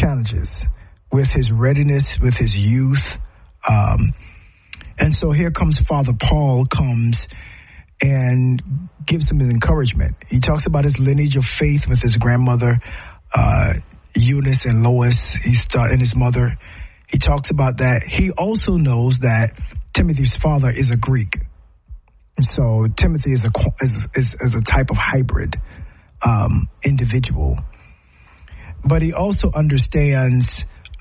challenges with his readiness, with his youth. And so here comes Father Paul comes and gives him an encouragement. He talks about his lineage of faith with his grandmother, Eunice and Lois, and his mother. He talks about that. He also knows that Timothy's father is a Greek. And so Timothy is a type of hybrid individual. But he also understands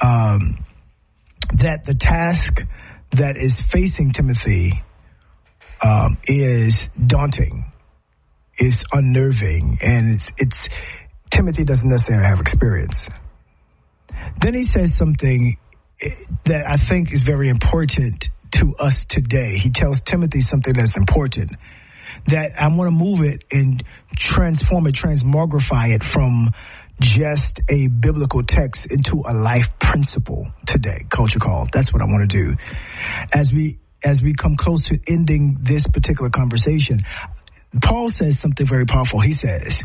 that the task that is facing Timothy is daunting, is unnerving, and it's Timothy doesn't necessarily have experience. Then he says something that I think is very important to us today. He tells Timothy something that's important, that I want to move it and transform it, transmogrify it from just a biblical text into a life principle today, Culture Call. That's what I want to do. As we come close to ending this particular conversation, Paul says something very powerful. He says,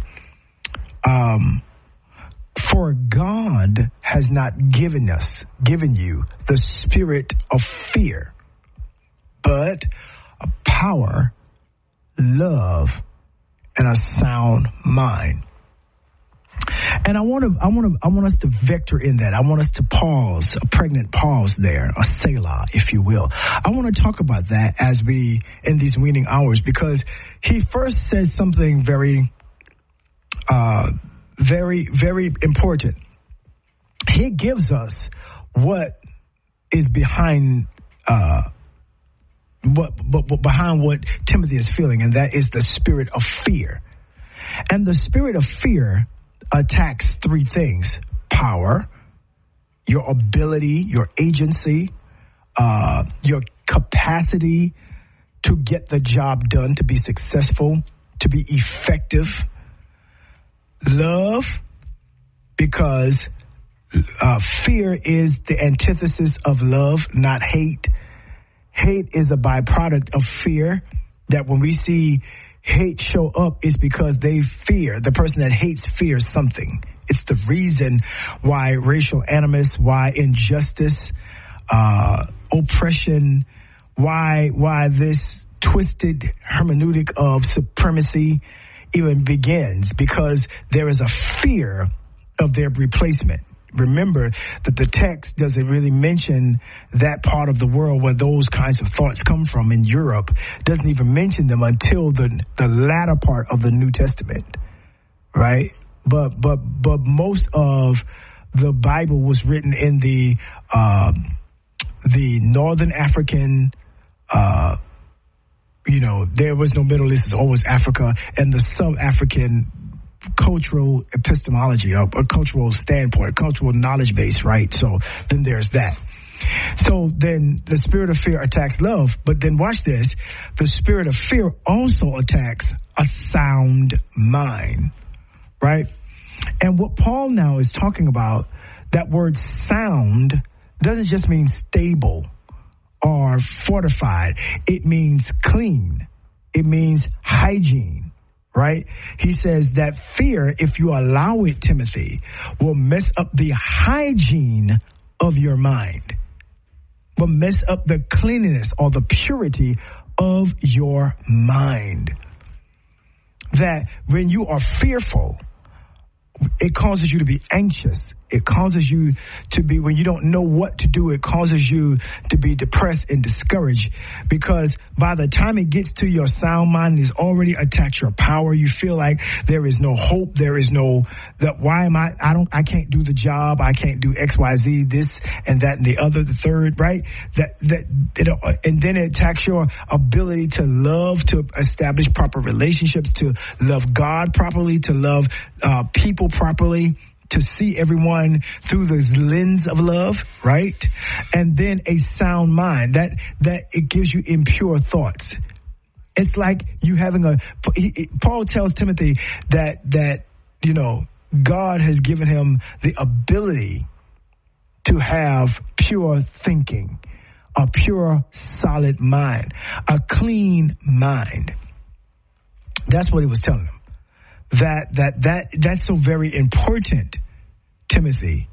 for God has not given you the spirit of fear, but a power, love, and a sound mind. And I want us to vector in that. I want us to pause, a pregnant pause there, a Selah, if you will. I want to talk about that as we, in these weaning hours, because he first says something very, very important. He gives us what is behind, behind what Timothy is feeling, and that is the spirit of fear. And the spirit of fear attacks three things: power, your ability, your agency, your capacity to get the job done, to be successful, to be effective. Love, because fear is the antithesis of love, not hate. Hate is a byproduct of fear, that when we see hate show up, is because they fear. The person that hates fears something. It's the reason why racial animus, why injustice, oppression, why this twisted hermeneutic of supremacy even begins, because there is a fear of their replacement. Remember that the text doesn't really mention that part of the world where those kinds of thoughts come from in Europe. Doesn't even mention them until the latter part of the New Testament, right? But most of the Bible was written in the Northern African, there was no Middle East, it's always Africa, and the Sub-African cultural epistemology, a cultural standpoint, a cultural knowledge base, right? So then there's that. So then the spirit of fear attacks love, but then watch this. The spirit of fear also attacks a sound mind, right? And what Paul now is talking about, that word sound doesn't just mean stable or fortified. It means clean. It means hygiene, right? He says that fear, if you allow it, Timothy, will mess up the hygiene of your mind, will mess up the cleanliness or the purity of your mind. That when you are fearful, it causes you to be anxious. It causes you to be, when you don't know what to do, it causes you to be depressed and discouraged, because by the time it gets to your sound mind, it's already attacked your power. You feel like there is no hope. There is no, I can't do the job. I can't do X, Y, Z, this and that and the other, the third, right? And then it attacks your ability to love, to establish proper relationships, to love God properly, to love people properly, to see everyone through this lens of love, right? And then a sound mind, that it gives you impure thoughts. It's like you having Paul tells Timothy that God has given him the ability to have pure thinking, a pure, solid mind, a clean mind. That's what he was telling him. That's so very important, Timothy,